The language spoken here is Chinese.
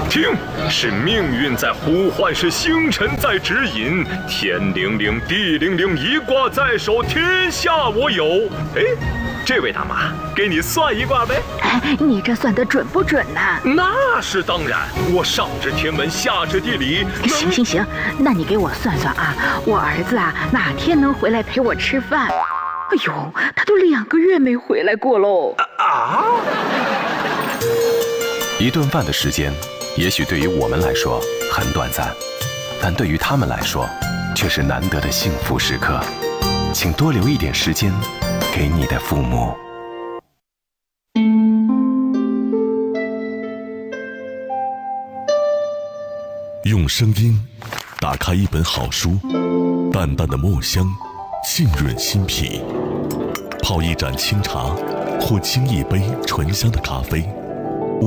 听，是命运在呼唤，是星辰在指引。天灵灵，地灵灵，一卦在手，天下我有。哎，这位大妈，给你算一卦呗。 哎，你这算得准不准呢？ 那是当然，我上知天文，下知地理。 行，那你给我算算啊，我儿子啊哪天能回来陪我吃饭？哎呦，他都2个月没回来过喽。 一顿饭的时间，也许对于我们来说很短暂，但对于他们来说，却是难得的幸福时刻。请多留一点时间给你的父母。 用声音打开一本好书，淡淡的墨香浸润心脾，泡一盏清茶，或沏一杯醇香的咖啡，